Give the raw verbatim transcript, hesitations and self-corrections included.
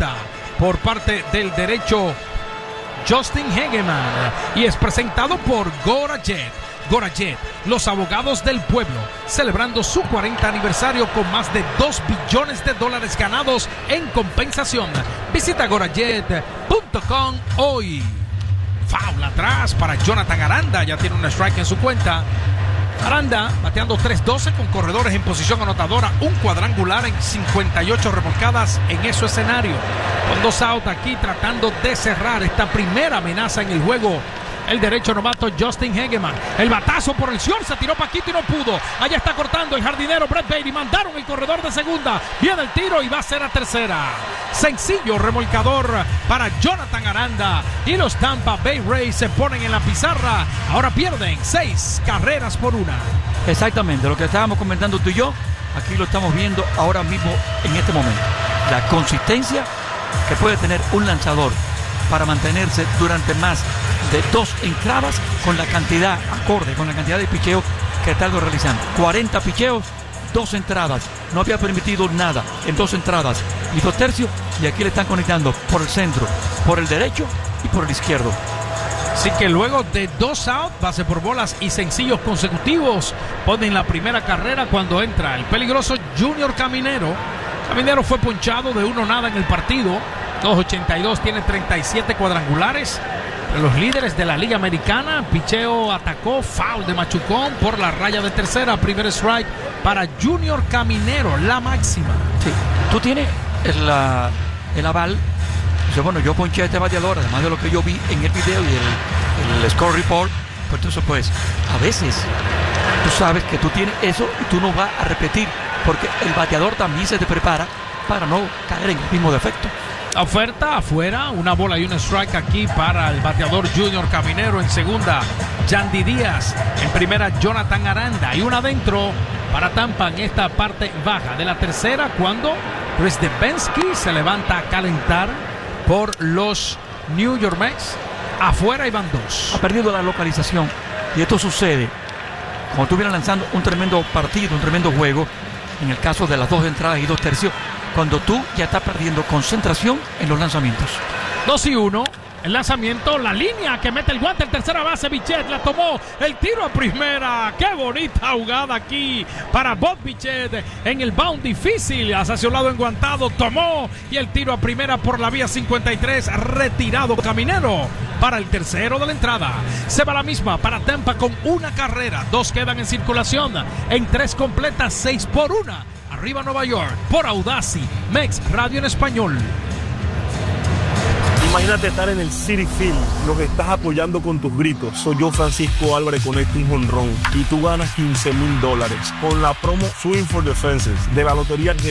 vuelta por parte del derecho Justin Hegeman y es presentado por Gorajet. Gorajet, los abogados del pueblo, celebrando su cuarenta aniversario con más de dos billones de dólares ganados en compensación. Visita gorajet punto com hoy. Foul atrás para Jonathan Aranda, ya tiene un strike en su cuenta. Aranda bateando tres doce con corredores en posición anotadora, un cuadrangular en cincuenta y ocho remolcadas en ese escenario. Con dos out aquí tratando de cerrar esta primera amenaza en el juego. El derecho novato Justin Hegeman. El batazo por el short, se tiró Paquito y no pudo. Allá está cortando el jardinero Brett Baty. Mandaron el corredor de segunda. Viene el tiro y va a ser a tercera. Sencillo remolcador para Jonathan Aranda. Y los Tampa Bay Rays se ponen en la pizarra. Ahora pierden seis carreras por una. Exactamente, lo que estábamos comentando tú y yo, aquí lo estamos viendo ahora mismo en este momento. La consistencia que puede tener un lanzador para mantenerse durante más de dos entradas con la cantidad acorde, con la cantidad de picheos que está realizando. cuarenta picheos, dos entradas. No había permitido nada en dos entradas y dos tercios. Y aquí le están conectando por el centro, por el derecho y por el izquierdo. Así que luego de dos out, base por bolas y sencillos consecutivos, ponen la primera carrera cuando entra el peligroso Junior Caminero. Caminero fue ponchado de uno nada en el partido. dos ochenta y dos, tiene treinta y siete cuadrangulares. Los líderes de la Liga Americana. Picheo atacó, foul de Machucón por la raya de tercera. Primer strike para Junior Caminero, la máxima. Sí, tú tienes el, la, el aval. Dice, bueno, yo ponché a este bateador, además de lo que yo vi en el video y el, el score report. Pues entonces, pues, a veces tú sabes que tú tienes eso y tú no vas a repetir, porque el bateador también se te prepara para no caer en el mismo defecto. Oferta afuera, una bola y un strike aquí para el bateador Junior Caminero. En segunda, Yandy Díaz. En primera, Jonathan Aranda. Y una adentro para Tampa en esta parte baja de la tercera, cuando Chris Devenski se levanta a calentar por los New York Mets. Afuera iban dos. Ha perdido la localización. Y esto sucede cuando tú vienes lanzando un tremendo partido, un tremendo juego. En el caso de las dos entradas y dos tercios, cuando tú ya estás perdiendo concentración en los lanzamientos. dos y uno. El lanzamiento, la línea que mete el guante en tercera base. Bichette la tomó, el tiro a primera. Qué bonita jugada aquí para Bob Bichette en el bound difícil. Hacia un lado enguantado, tomó y el tiro a primera por la vía cincuenta y tres. Retirado Caminero para el tercero de la entrada. Se va la misma para Tampa con una carrera. Dos quedan en circulación. En tres completas, seis por una. Arriba Nueva York por Audacy, Mex Radio en español. Imagínate estar en el Citi Field, lo que estás apoyando con tus gritos. Soy yo, Francisco Álvarez, conecto un jonrón y tú ganas quince mil dólares con la promo Swing for the Fences de la Lotería